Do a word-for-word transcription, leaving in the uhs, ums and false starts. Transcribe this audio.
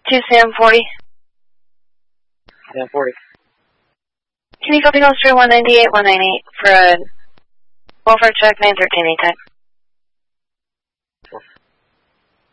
two Sam forty. Sam forty. Can you copy Gulf Street one ninety-eight one ninety-eight for a welfare check nine thirteen eight time?